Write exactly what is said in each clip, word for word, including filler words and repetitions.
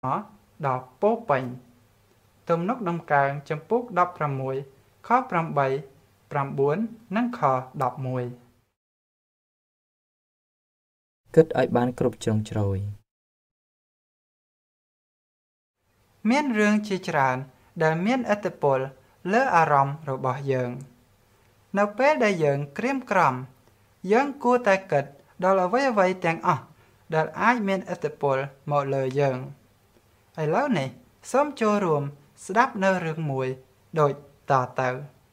ดอกโป๊ปังตุ่มนกดำกลางจำปุกดับประมวยข้อประใบประบุนนั่งคอดอกมวยគិតឲ្យបានគ្រប់ជ្រុងជ្រោយមានរឿងជាច្រើនដែលមានឥទ្ធិពលលើអារម្មណ៍របស់យើងនៅពេលដែលយើងក្រៀមក្រំយើងគួរតែគិតដល់អ្វីអ្វីទាំងអស់ដែលអាចមានឥទ្ធិពលមកលើយើងឥឡូវនេះសូមចូលរួមស្ដាប់នៅរឿងមួយដូចតទៅ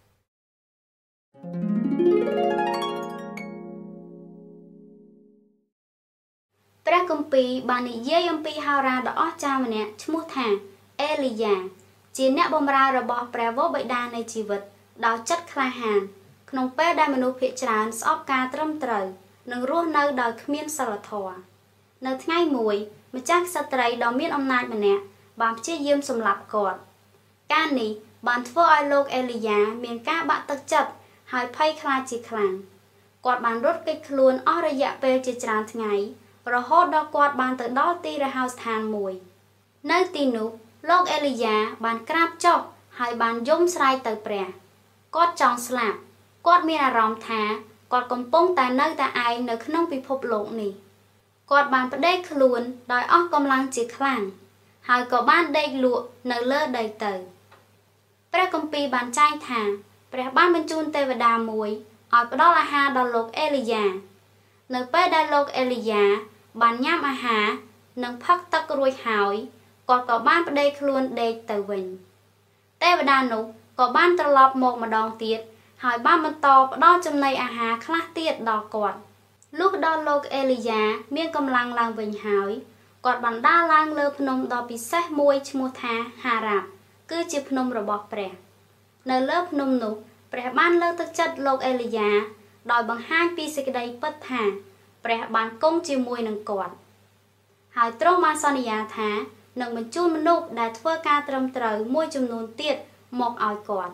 ព្រះគម្ពីរបាននិយាយអំពីហោរាដ៏អស្ចារ្យម្នាក់ឈ្មោះថាអេលីយ៉ាជាអ្នកបម្រើរបស់ព្រះវរបិតានៃជីវិតដោយចិត្តក្លាហានក្នុងពេលដែលមនុស្សភាគច្រើនស្អប់ការត្រឹមត្រូវនិងរស់នៅដោយគ្មានសីលធម៌នៅថ្ងៃមួយម្ចាស់ក្សត្រីដ៏មានអំណាចម្នាក់បានព្យាយាមសម្លាប់គាត់ការនេះបានធ្វើឲ្យលោកអេលីយ៉ាមានការបាក់ទឹកចិត្តហើយភ័យខ្លាចជាខ្លាំងគាត់បានរត់គេចខ្លួនអស់រយៈពេលជាច្រើនថ្ងៃរហូតដល់គាត់បានទៅដល់ទីរហោស្ថានមួយនៅទីនោះលោកអេលីយ៉ាបានក្រាបចុះហើយបានយំស្រែកទៅព្រះគាត់ចង់ស្លាប់គាត់មានអារម្មណ៍ថាគាត់កំពុងតែនៅតែឯងនៅក្នុងពិភពលោកនេះគាត់បានផ្ដេកខ្លួនដោយអស់កម្លាំងជាខ្លាំងហើយក៏បានដេកលក់នៅលើដីទៅព្រះគម្ពីរបានចែងថាព្រះបានបញ្ជូនទេវតាមួយឲ្យផ្ដល់អាហារដល់លោកអេលីយ៉ានៅពេលដែលលោកអេលីយ៉ាបានញ៉ាំអាហារនិងផឹកទឹករួចហើយគាត់ក៏បានផ្ដេកខ្លួនដេកទៅវិញទេវតានោះក៏បានត្រឡប់មកម្ដងទៀតហើយបានបន្តផ្ដល់ចំណីអាហារខ្លះទៀតដល់គាត់លុះដល់លោកអេលីយ៉ាមានកម្លាំងឡើងវិញហើយគាត់បានដើរឡើងលើភ្នំដ៏ពិសេសមួយឈ្មោះថាហារ៉ាប់គឺជាភ្នំរបស់ព្រះនៅលើភ្នំនោះព្រះបានលើកទឹកចិត្តលោកអេលីយ៉ាដោយបង្ហាញពីសេចក្តីពិតថាព្រះបានគង់ជាមួយនឹងគាត់ហើយទ្រង់បានសន្យាថានឹងបញ្ជូនមនុស្សដែលធ្វើការត្រឹមត្រូវមួយចំនួនទៀតមកឲ្យគាត់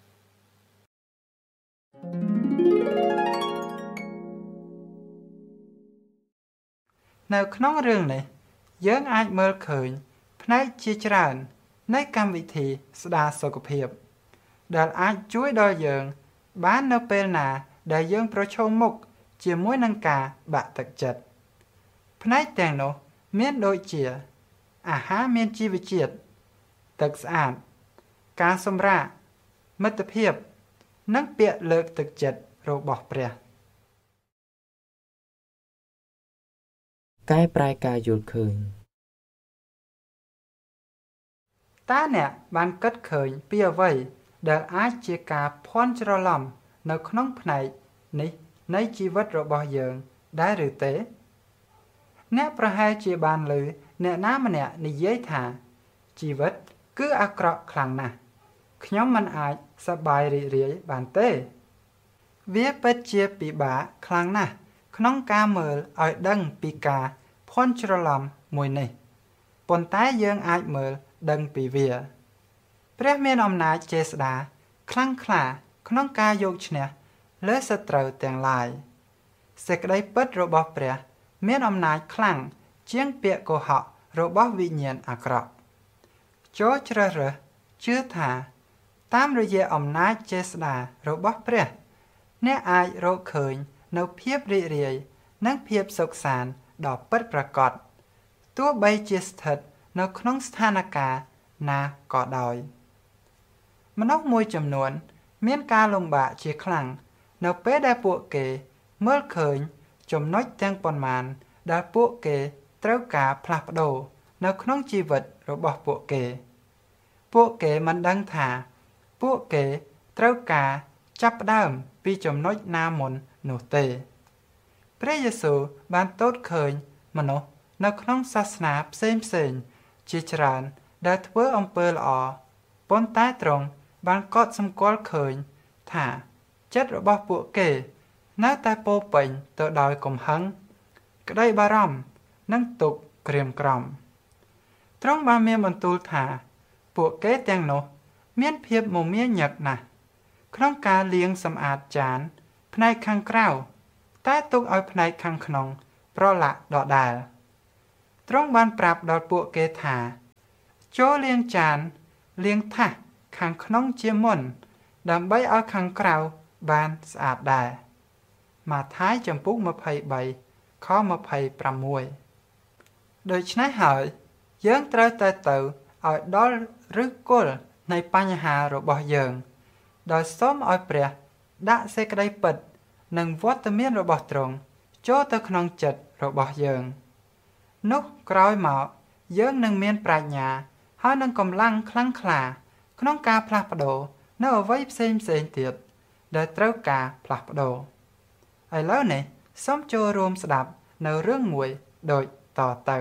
នៅក្នុងរឿងនេះយើងអាចមើលឃើញផ្នែកជាច្រើននៃកម្មវិធីស្ដារសុខភាពដែលអាចជួយដល់យើងបាននៅពេលណាដែលយើងប្រឈមមុខជាមួយនឹងការបាក់ទឹកចិត្តផ្នែកទាំងនោះមានដូចជាអាហារមានជីវជាតិទឹកស្អាតការសម្រាកមិត្តភាពនិងពាក្យលើកទឹកចិត្តរបស់ព្រះកែប្រែការយល់ឃើញតើអ្នកបានគិតឃើញពីអ្វីដែលអាចជាការភ័ន្តច្រឡំនៅក្នុងផ្នែកនេះនៃជីវិតរបស់យើងដែរឬទេអ្នកប្រហែលជាបានឮអ្នកណាម្នាក់និយាយថាជីវិតគឺអាក្រក់ខ្លាំងណាស់ខ្ញុំមិនអាចសប្បាយរីករាយបានទេវាពិតជាពិបាកខ្លាំងណាស់ក្នុងការមើលឲ្យដឹងពីការភ័ន្តច្រឡំមួយនេះប៉ុន្តែយើងអាចមើលដឹងពីវាព្រះមានអំណាចចេស្តាខ្លាំងក្លាក្នុងការយកឈ្នះលើសត្រូវទាំងឡាយសេចក្តីពិតរបស់ព្រះមានអំណាចខ្លាំងជាងពាក្យកុហករបស់វិញ្ញាណអាក្រក់ចូលជ្រើសរើសជឿថាតាមរយៈអំណាចចេស្តារបស់ព្រះអ្នកអាចរកឃើញនៅភាពរីករាយនិងភាពសុខសាន្តដ៏ពិតប្រាកដទោះបីជាស្ថិតនៅក្នុងស្ថានភាពណាក៏ដោយមនុស្សមួយចំនួនមានការលំបាកជាខ្លាំងនៅពេលដែលពួកគេមើលឃើញចំណុចទាំងប៉ុន្មានដែលពួកគេត្រូវការផ្លាស់ប្ដូរនៅក្នុងជីវិតរបស់ពួកគេពួកគេមិនដឹងថាពួកគេត្រូវការចាប់ផ្ដើមពីចំណុចណាមុននោះទេព្រះយេស៊ូវបានទតឃើញមនុស្សនៅក្នុងសាសនាផ្សេងផ្សេងជាច្រើនដែលធ្វើអំពើល្អប៉ុន្តែទ្រង់បានកត់សម្គាល់ឃើញថាចិត្តរបស់ពួកគេនៅតែពោរពេញទៅដោយកំហឹងក្តីបារម្ភនិងទុក្ខក្រៀមក្រំទ្រង់បានមានបន្ទូលថាពួកគេទាំងនោះមានភាពមមាញឹកណាស់ក្នុងការលាងសម្អាតចានផ្នែកខាងក្រៅតែទុកឲ្យផ្នែកខាងក្នុងប្រឡាក់ដដែលទ្រង់បានប្រាប់ដល់ពួកគេថាចូលលាងចានលាងថាសខាងក្នុងជាមុនដើម្បីឲ្យខាងក្រៅបានស្អាតដែរម៉ាថាយចំពុកยี่สิบสามខยี่สิบหกដូច្នេះហើយយើងត្រូវតែទៅឲ្យដល់ឫសគល់នៃបញ្ហារបស់យើងដោយសូមឲ្យព្រះដាក់សេចក្តីពិតនិងវត្តមានរបស់ទ្រង់ចូលទៅក្នុងចិត្តរបស់យើងនោះក្រោយមកយើងនឹងមានប្រាជ្ញាហើយនឹងកម្លាំងខ្លាំងក្លាក្នុងការផ្លាស់ប្ដូរនៅអ្វីផ្សេងផ្សេងទៀតដែលត្រូវការផ្លាស់ប្ដូរឥឡូវនេះសូមចូលរួមស្ដាប់នៅរឿងមួយដូចតទៅ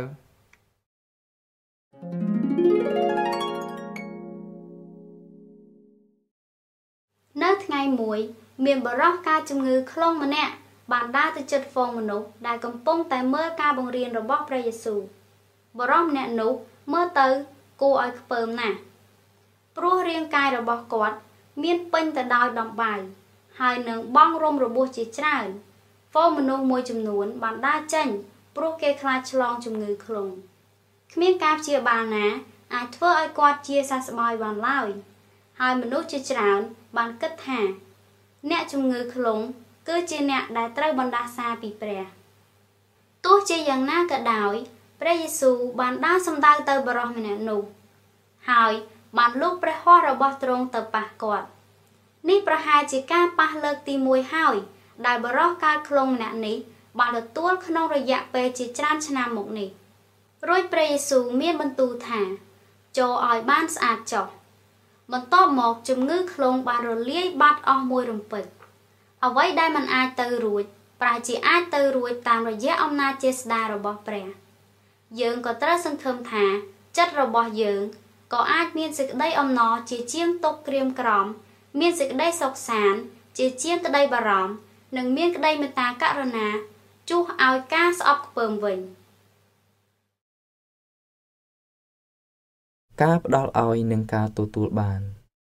នៅថ្ងៃមួយមានបរិះការជំងឺខ្លងម្នាក់បានដើរទៅជិតហ្វូងមនុស្សដែលកំពុងតែមើលការបង្រៀនរបស់ព្រះយេស៊ូវបរិះម្នាក់នោះមើលទៅគួរឲ្យខ្ពើមណាស់ព្រោះរាងកាយរបស់គាត់មានពេញទៅដោយដំបៅហើយនឹងបង់រំរបួសជាច្រើនហ្វូងមនុស្សមួយចំនួនបានដើរចេញព្រោះគេខ្លាចឆ្លងជំងឺខ្លងគ្មានការព្យាបាលណាអាចធ្វើឲ្យគាត់ជាសះស្បើយបានឡើយហើយមនុស្សជាច្រើនបានគិតថាអ្នកជំងឺខ្លងគឺជាអ្នកដែលត្រូវបណ្ដាសាពីព្រះទោះជាយ៉ាងណាក៏ដោយព្រះយេស៊ូវបានដើរសម្ដៅទៅបរិះម្នាក់នោះហើយបានលូកព្រះហស្ថរបស់ទ្រង់ទៅប៉ះគាត់នេះប្រហែលជាការប៉ះលើកទីមួយហើយដែលបរិះកើតខ្លងម្នាក់នេះបានទទួលក្នុងរយៈពេលជាច្រើនឆ្នាំមកនេះរួចព្រះយេស៊ូវមានបន្ទូលថាចូលឲ្យបានស្អាតចុះបន្ទាប់មកជំងឺខ្លងបានរលាយបាត់អស់មួយរំពេចអ្វីដែលមិនអាចទៅរួចប្រែជាអាចទៅរួចតាមរយៈអំណាចចេស្តារបស់ព្រះយើងក៏ត្រូវសង្ឃឹមថាចិត្តរបស់យើងក៏អាចមានសេចក្តីអំណរជាជាងទុក្ខក្រៀមក្រំមានសេចក្តីសុខសាន្តជាជាងក្តីបារម្ភនិងមានក្តីមេត្តាករុណាជួសឲ្យការស្អប់ខ្ពើមវិញការផ្ដល់ឲ្យនិងការទទួលបាន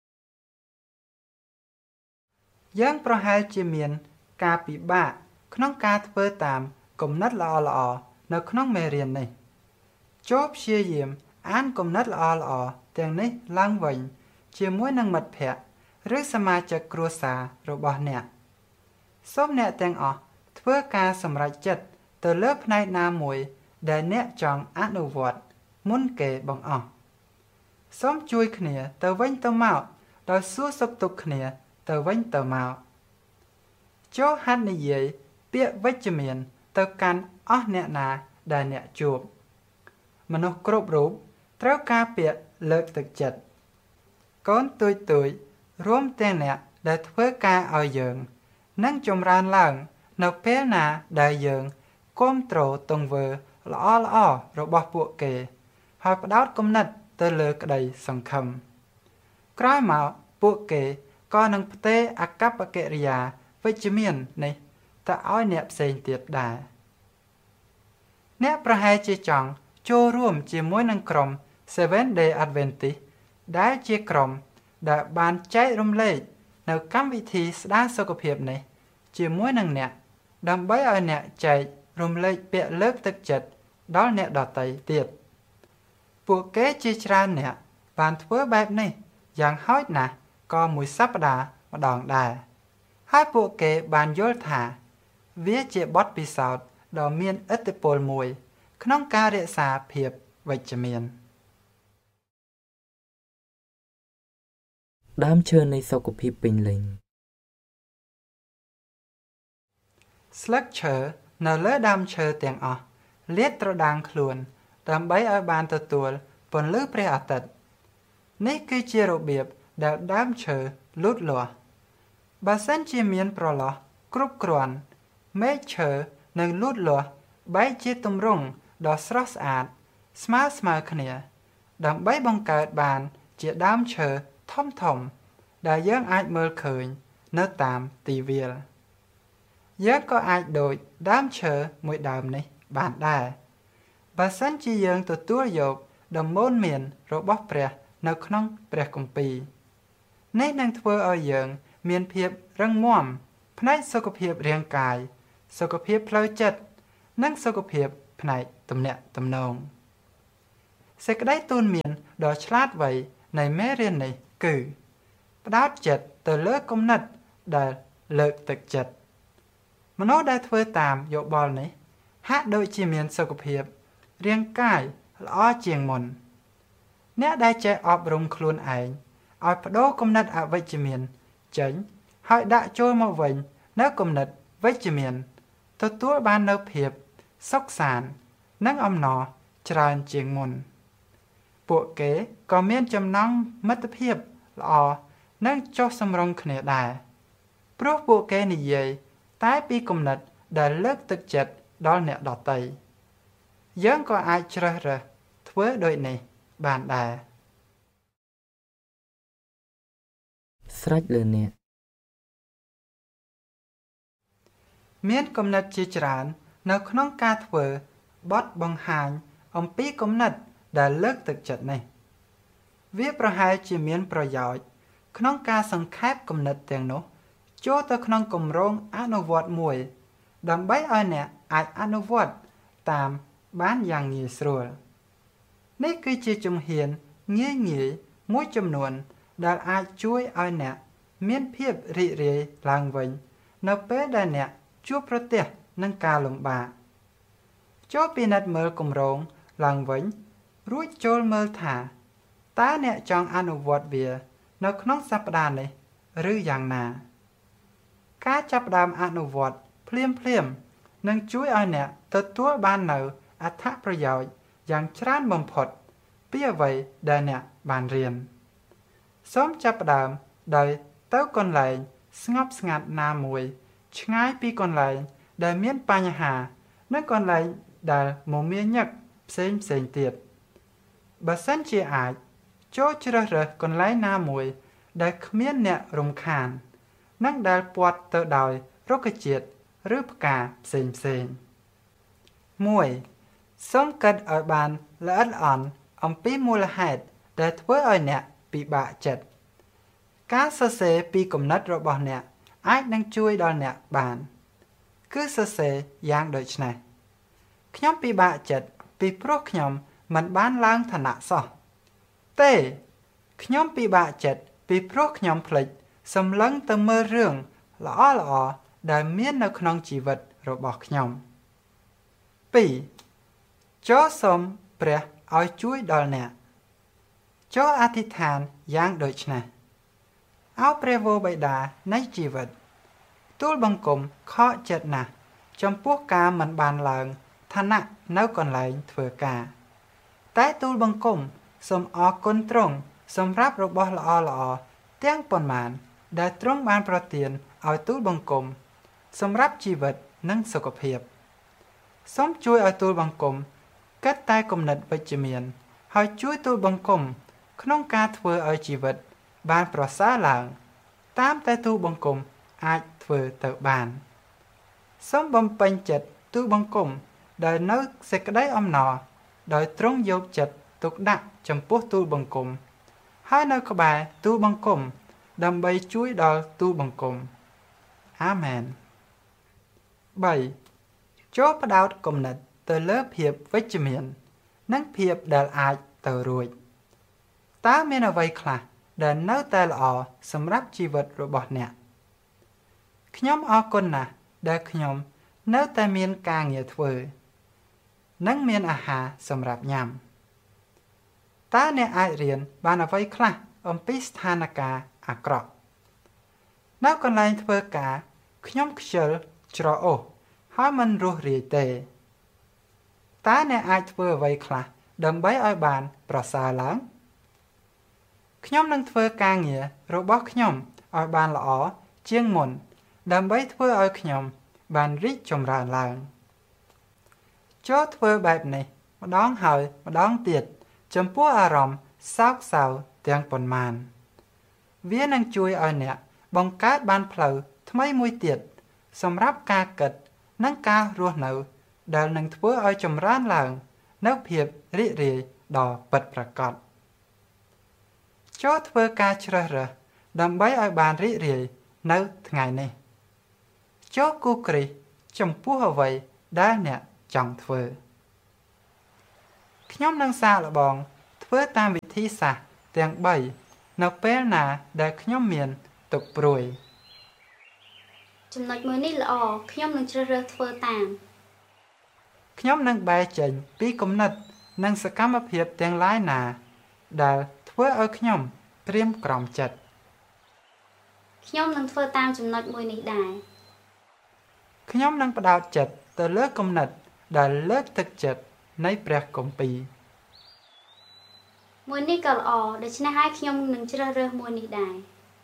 យើងប្រហែលជាមានការពិបាកក្នុងការធ្វើតាមគំនិតល្អៗនៅក្នុងមេរៀននេះចូលព្យាយាមអានគំនិតល្អៗទាំងនេះឡើងវិញជាមួយនឹងមិត្តភ័ក្តិឬសមាជិកគ្រួសាររបស់អ្នកសូមអ្នកទាំងអស់ធ្វើការសម្រេចចិត្តទៅលើផ្នែកណាមួយដែលអ្នកចង់អនុវត្តមុនគេបង្អស់សូមជួយគ្នាទៅវិញទៅមកដោយសួរសុខទុក្ខគ្នាទៅវិញទៅមកចូលហាត់និយាយពាក្យវិជ្ជមានទៅកាន់អស់អ្នកណាដែលអ្នកជួបមនុស្សគ្រប់រូបត្រូវការពាក្យលើកទឹកចិត្តកូនទួយទួយរួមទាំងអ្នកដែលធ្វើការឲ្យយើងនឹងចម្រើនឡើងនៅពេលណាដែលយើងគាំទ្រទង្វើល្អល្អរបស់ពួកគេហើយផ្ដោតគំនិតទៅលើក្តីសង្ឃឹមក្រោយមកពួកគេក៏នឹងផ្ទេរអាកប្បកិរិយាវិជ្ជមាននេះទៅឲ្យអ្នកផ្សេងទៀតដែរអ្នកប្រហែលជាចង់ចូលរួមជាមួយនឹងក្រុម Seventh Day Adventist ដែលជាក្រុមដែលបានចែករំលែកនៅកម្មវិធីស្ដារសុខភាពនេះជាមួយនឹងអ្នកដើម្បីឲ្យអ្នកចែករំលែកពាក្យលើកទឹកចិត្តដល់អ្នកដទៃទៀតពួកគេជាច្រើនអ្នកបានធ្វើបែបនេះយ៉ាងហោចណាស់ក៏មួយសប្តាហ៍ម្ដងដែរហើយពួកគេបានយល់ថាវាជាបទពិសោធន៍ដ៏មានឥទ្ធិពលមួយក្នុងការរក្សាភាពវិជ្ជមានដើមឈើនៃសុខភាពពេញលេញស្លឹកឈើនៅលើដើមឈើទាំងអស់លាតត្រដាងខ្លួនដើម្បីឲ្យបានទទួលពន្លឺព្រះអាទិត្យនេះគឺជារបៀបដែលដើមឈើលូតលាស់បើសិនជាមានប្រឡោះគ្រប់គ្រាន់មែកឈើនឹងលូតលាស់បែកជាទម្រង់ដ៏ស្រស់ស្អាតស្មើស្មើគ្នាដើម្បីបង្កើតបានជាដើមឈើធំធំដែលយើងអាចមើលឃើញនៅតាមទីវាលយើងក៏អាចដូចដើមឈើមួយដើមនេះបានដែរបើសិនជាយើងទទួលយកដំបូន្មានរបស់ព្រះនៅក្នុងព្រះគម្ពីរនេះនឹងធ្វើឲ្យយើងមានភាពរឹងមាំផ្នែកសុខភាពរាងកាយសុខភាពផ្លូវចិត្តនិងសុខភាពផ្នែកទំនាក់ទំនងសេចក្តីទូន្មានដ៏ឆ្លាតវៃនៃមេរៀននេះគឺផ្ដោតចិត្តទៅលើគំនិតដែលលើកទឹកចិត្តមនុស្សដែលធ្វើតាមយោបល់នេះហាក់ដូចជាមានសុខភាពរាងកាយល្អជាងមុនអ្នកដែលចេះអប់រំខ្លួនឯងឲ្យបដូរគំនិតអវិជ្ជមានចេញហើយដាក់ចូលមកវិញនៅគំនិតវិជ្ជមានទទួលបាននូវភាពសុខសាន្តនិងអំណរច្រើនជាងមុនពួកគេក៏មានចំណងមិត្តភាពល្អនិងចុះសម្រុងគ្នាដែរព្រោះពួកគេនិយាយតែពីគំនិតដែលលើកទឹកចិត្តដល់អ្នកដទៃយើងក៏អាចជ្រើសរើសធ្វើដូចនេះបានដែរស្រេចលើអ្នកមានគំនិតជាច្រើននៅក្នុងការធ្វើបទបង្ហាញអំពីគំនិតដែលលើកទឹកចិត្តនេះវាប្រហែលជាមានប្រយោជន៍ក្នុងការសង្ខេបគំនិតទាំងនោះចូលទៅក្នុងគម្រោងអនុវត្តមួយដើម្បីឲ្យអ្នកអាចអនុវត្តតាមបានយ៉ាងងាយស្រួលនេះគឺជាជំហានងាយងាយមួយចំនួនដែលអាចជួយឲ្យអ្នកមានភាពរីករាយឡើងវិញនៅពេលដែលអ្នកជួបប្រទះនឹងការលំបាកចូលពិនិត្យមើលគម្រោងឡើងវិញរួចចូលមើលថាតើអ្នកចង់អនុវត្តវានៅក្នុងសប្តាហ៍នេះឬយ៉ាងណាការចាប់ផ្ដើមអនុវត្តភ្លាមភ្លាមនឹងជួយឲ្យអ្នកទទួលបាននូវអត្ថប្រយោជន៍យ៉ាងច្រើនបំផុតពីអ្វីដែលអ្នកបានរៀនសូមចាប់ផ្ដើមដោយទៅកន្លែងស្ងប់ស្ងាត់ណាមួយឆ្ងាយពីកន្លែងដែលមានបញ្ហានិងកន្លែងដែលមមាញឹកផ្សេងផ្សេងទៀតបើសិនជាអាចចូលជ្រើសរើសកន្លែងណាមួយដែលគ្មានអ្នករំខាននិងដែលព័ទ្ធទៅដោយរុក្ខជាតិឬផ្កាផ្សេងផ្សេងមួយសូមគិតឲ្យបានល្អិតល្អន់អំពីមូលហេតុដែលធ្វើឲ្យអ្នកពិបាកចិត្តការសរសេរពីគំនិតរបស់អ្នកអាចនឹងជួយដល់អ្នកបានគឺសរសេរយ៉ាងដូចនេះខ្ញុំពិបាកចិត្តពីព្រោះខ្ញុំមិនបានឡើងឋានៈសោះទេខ្ញុំពិបាកចិត្តពីព្រោះខ្ញុំភ្លេចសម្លឹងទៅមើលរឿងល្អល្អដែលមាននៅក្នុងជីវិតរបស់ខ្ញុំពីរចូលសូមព្រះឲ្យជួយដល់អ្នកចូលអធិដ្ឋានយ៉ាងដូចនេះអោព្រះវរបិតានៃជីវិតទូលបង្គំខកចិត្តណាស់ចំពោះការមិនបានឡើងឋានៈនៅកន្លែងធ្វើការតែទូលបង្គំសូមអរគុណទ្រង់សម្រាប់របស់ល្អល្អទាំងប៉ុន្មានដែលទ្រង់បានប្រទានឲ្យទូលបង្គំសម្រាប់ជីវិតនិងសុខភាពសូមជួយឲ្យទូលបង្គំគិតតែគំនិតវិជ្ជមានហើយជួយទូលបង្គំក្នុងការធ្វើឲ្យជីវិតបានប្រសើរឡើងតាមតែទូលបង្គំអាចធ្វើទៅបានសូមបំពេញចិត្តទូលបង្គំដែលនៅសេចក្តីអំណរដោយទ្រង់យកចិត្តទុកដាក់ចំពោះទូលបង្គំហើយនៅក្បែរទូលបង្គំដើម្បីជួយដល់ទូលបង្គំអាមែនបីចូលផ្ដោតគំនិតទៅលើភាពវិជ្ជមាននិងភាពដែលអាចទៅរួចតើមានអ្វីខ្លះដែលនៅតែល្អសម្រាប់ជីវិតរបស់អ្នកខ្ញុំអរគុណណាស់ដែលខ្ញុំនៅតែមានការងារធ្វើនិងមានអាហារសម្រាប់ញ៉ាំតើអ្នកអាចរៀនបានអ្វីខ្លះអំពីស្ថានភាពអាក្រក់នៅកន្លែងធ្វើការខ្ញុំខ្ជិលច្រអូសហើយមិនរស់រាយទេតើអ្នកអាចធ្វើអ្វីខ្លះដើម្បីឲ្យបានប្រសើរឡើងខ្ញុំនឹងធ្វើការងាររបស់ខ្ញុំឲ្យបានល្អជាងមុនដើម្បីធ្វើឲ្យខ្ញុំបានរីកចម្រើនឡើងចូលធ្វើបែបនេះម្ដងហើយម្ដងទៀតចំពោះអារម្មណ៍សោកសៅទាំងប៉ុន្មានវានឹងជួយឲ្យអ្នកបង្កើតបានផ្លូវថ្មីមួយទៀតសម្រាប់ការគិតនិងការរស់នៅដែលនឹងធ្វើឲ្យចម្រើនឡើងនៅភាពរីករាយដ៏ពិតប្រាកដចូលធ្វើការជ្រើសរើសដើម្បីឲ្យបានរីករាយនៅថ្ងៃនេះចូលគូគ្រីស្ទចំពោះអ្វីដែលអ្នកចង់ធ្វើខ្ញុំនឹងសាកល្បងធ្វើតាមវិធីសាស្ត្រទាំងបីនៅពេលណាដែលខ្ញុំមានទុក្ខព្រួយចំណុចមួយនេះល្អខ្ញុំនឹងជ្រើសរើសធ្វើតាមខ្ញុំនឹងបែរចេញពីគំនិតនិងសកម្មភាពទាំងឡាយណាដែលធ្វើឲ្យខ្ញុំត្រៀមក្រំចិត្តខ្ញុំនឹងធ្វើតាមចំណុចមួយនេះដែរខ្ញុំនឹងផ្ដោតចិត្តទៅលើគំនិតដែលលើកទឹកចិត្តនៃព្រះគម្ពីរមួយនេះក៏ល្អដូច្នេះហើយខ្ញុំនឹងជ្រើសរើសមួយនេះដែរ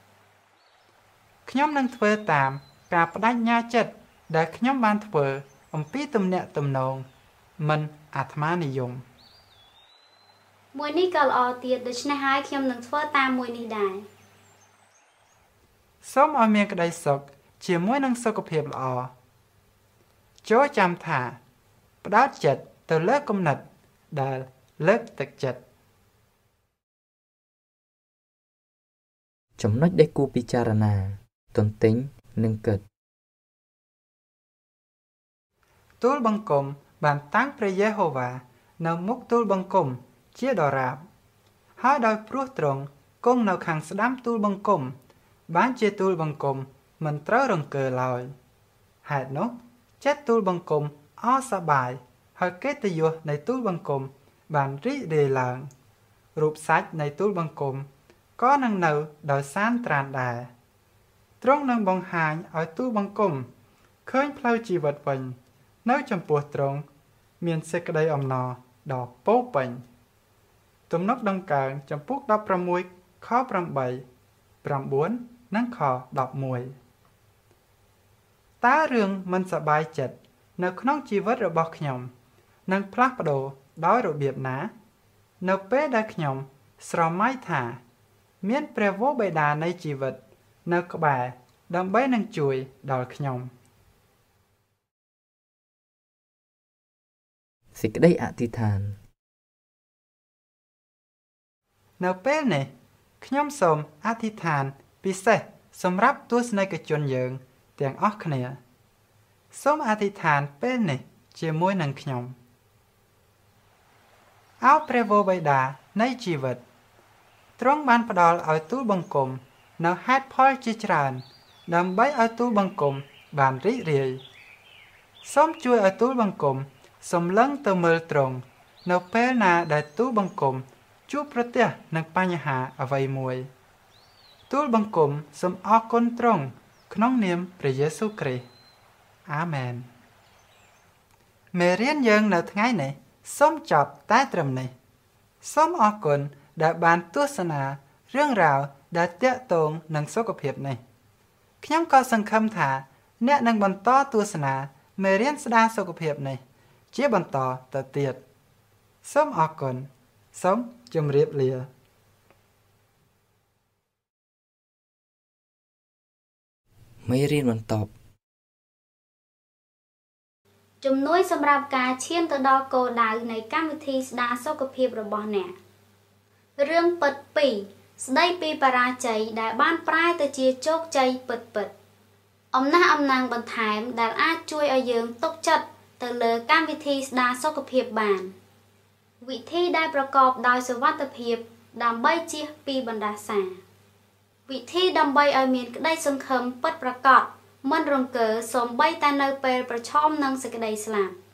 ខ្ញុំនឹងធ្វើតាមការបដិញ្ញាចិត្តដែលខ្ញុំបានធ្វើអំពីទំនាក់ទំនងមិនអាត្មានិយមមួយនេះក៏ល្អទៀតដូច្នេះហើយខ្ញុំនឹងធ្វើតាមមួយនេះដែរសូមឲ្យមានក្តីសុខជាមួយនឹងសុខភាពល្អចូលចាំថាផ្ដោតចិត្តទៅលើគំនិតដែលលើកទឹកចិត្តចំណុចដែលគួរពិចារណាទន្ទិញនិងគិតទូលបង្គំបានតាំងព្រះយេហូវ៉ានៅមុខទូលបង្គំជាដរាបហើយដោយព្រោះទ្រង់គង់នៅខាងស្ដាំទូលបង្គំបានជាទូលបង្គំមិនត្រូវរង្គើឡើយហេតុនោះចិត្តទូលបង្គំអសប្បាយហើយកិត្តិយសនៃទូលបង្គំបានរីករាយឡើងរូបសាច់នៃទូលបង្គំក៏នឹងនៅដោយសានត្រានដែរទ្រង់នឹងបង្ហាញឲ្យទូលបង្គំឃើញផ្លូវជីវិតវិញនៅចំពោះទ្រង់មានសេចក្តីអំណរដ៏ពោរពេញទំនុកដង្កើងចំពុកដប់ប្រាំមួយខប្រាំបី ប្រាំបួននិងខដប់មួយតើរឿងមិនសប្បាយចិត្តនៅក្នុងជីវិតរបស់ខ្ញុំនឹងផ្លាស់ប្ដូរដោយរបៀបណានៅពេលដែលខ្ញុំស្រមៃថាមានព្រះវរបិតានៃជីវិតនៅក្បែរដើម្បីនឹងជួយដល់ខ្ញុំសេចក្តីអធិដ្ឋាននៅពេលនេះខ្ញុំសូមអធិដ្ឋានពិសេសសម្រាប់ទស្សនិកជនយើងទាំងអស់គ្នាសូមអធិដ្ឋានពេលនេះជាមួយនឹងខ្ញុំអោព្រះវរបិតានៃជីវិតទ្រង់បានផ្ដល់ឲ្យទូលបង្គំនៅហេតុផលជាច្រើនដើម្បីឲ្យទូលបង្គំបានរីករាយសូមជួយឲ្យទូលបង្គំសម្លឹងទៅមើលទ្រង់នៅពេលណាដែលទូលបង្គំជួបប្រទះនឹងបញ្ហាអ្វីមួយទូលបង្គំសូមអរគុណទ្រង់ក្នុងនាមព្រះយេស៊ូវគ្រីស្ទអាមែនមេរៀនយើងនៅថ្ងៃនេះសូមចប់តែត្រឹមនេះសូមអរគុណដែលបានទស្សនារឿងរ៉ាវដែលទាក់ទងនឹងសុខភាពនេះខ្ញុំក៏សង្ឃឹមថាអ្នកនឹងបន្តទស្សនាមេរៀនស្ដារសុខភាពនេះជាបន្តទៅទៀតសូមអរគុណសូមជម្រាបលាមេរៀនបន្តជំនួយសម្រាប់ការឈានទៅដល់គោលដៅនៃកម្មវិធីស្ដារសុខភាពរបស់អ្នករឿងពិតពីរស្ដីពីបរាជ័យដែលបានប្រែទៅជាជោគជ័យពិតពិតអំណះអំណាងបន្ថែមដែលអាចជួយឲ្យយើងទុកចិត្តទៅលើកម្មវិធីស្ដារសុខភាពបានវិធីដែលប្រកបដោយសុវត្ថិភាពដើម្បីជៀសពីបណ្ដាសាវិធីដើម្បីឲ្យមានក្តីសង្ឃឹមពិតប្រាកដមិនរង្គើសូម្បីតែនៅពេលប្រឈមនឹងសេចក្តីស្លាប់